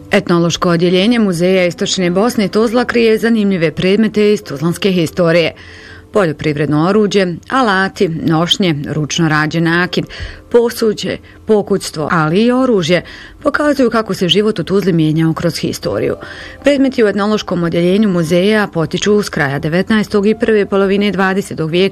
Etnološko odjeljenje Muzeja Istočne Bosne Tuzla krije zanimljive predmete iz tuzlanske historije. Poljoprivredno oruđe, alati, nošnje, ručno rađen nakit, posuđe, pokućstvo, ali i oružje pokazuju kako se život u Tuzli mijenjao kroz historiju. Predmeti u etnološkom odjeljenju muzeja potiču s kraja 19. i prve polovine 20. vijeka